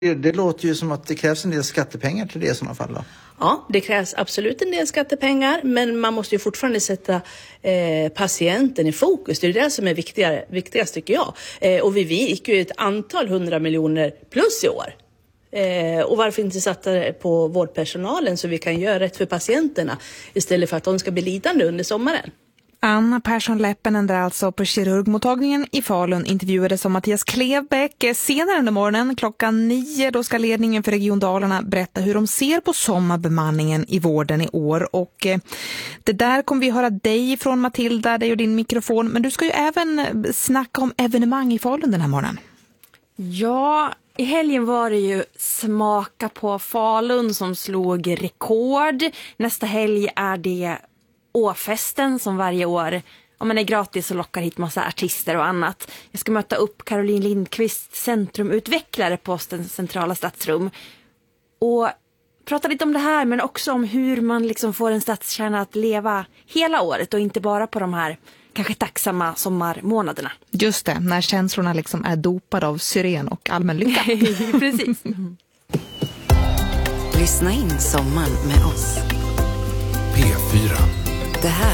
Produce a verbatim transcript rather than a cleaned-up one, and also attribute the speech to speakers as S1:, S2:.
S1: Det, det låter ju som att det krävs en del skattepengar till det i sådana fall då.
S2: Ja, det krävs absolut en del skattepengar, men man måste ju fortfarande sätta eh, patienten i fokus. Det är det som är viktigare, viktigast tycker jag. Eh, och vi, vi gick ju ett antal hundra miljoner plus i år. Eh, och varför inte sätta det på vårdpersonalen så vi kan göra rätt för patienterna istället för att de ska bli lidande under sommaren.
S3: Anna Persson Leppinen där alltså på kirurgmottagningen i Falun intervjuades som Mattias Klevbäck. Senare under morgonen klockan nio då ska ledningen för Region Dalarna berätta hur de ser på sommarbemanningen i vården i år. Och eh, det där kommer vi höra dig från Matilda, dig och din mikrofon. Men du ska ju även snacka om evenemang i Falun den här morgonen.
S4: Ja, i helgen var det ju Smaka på Falun som slog rekord. Nästa helg är det Åfesten som varje år, om man är gratis och lockar hit massa artister och annat. Jag ska möta upp Caroline Lindqvist, centrumutvecklare på Centrala Stadsrum. Och prata lite om det här, men också om hur man liksom får en stadskärna att leva hela året och inte bara på de här kanske tacksamma sommarmånaderna.
S3: Just det, när känslorna liksom är dopade av syren och allmän lycka.
S4: Precis. Mm.
S5: Lyssna in sommaren med oss.
S6: P fyra.
S5: Det här